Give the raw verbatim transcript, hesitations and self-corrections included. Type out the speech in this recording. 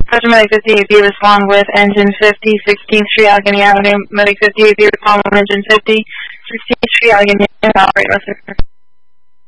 Customer Medic fifty-eight B, respond with engine fifty, sixteenth Street, Allegheny Avenue. Medic fifty-eight B, respond with engine fifty, sixteenth Street, Allegheny Avenue. Operator, sir.